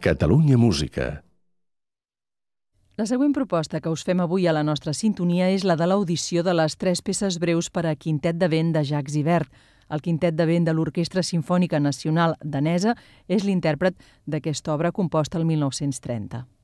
Catalunya Música. La següent proposta que us fem avui a la nostra sintonia és la de l'audició de les 3 peces breus per a quintet de vent de Jacques Ibert. El quintet de vent de l'Orquestra Simfònica Nacional danesa és l'intèrpret d'aquesta obra composta el 1930.